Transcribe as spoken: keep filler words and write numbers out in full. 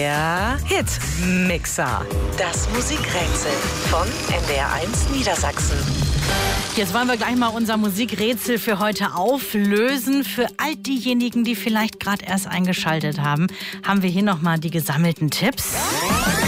Der Hitmixer. Das Musikrätsel von N D R eins Niedersachsen. Jetzt wollen wir gleich mal unser Musikrätsel für heute auflösen. Für all diejenigen, die vielleicht gerade erst eingeschaltet haben, haben wir hier nochmal die gesammelten Tipps.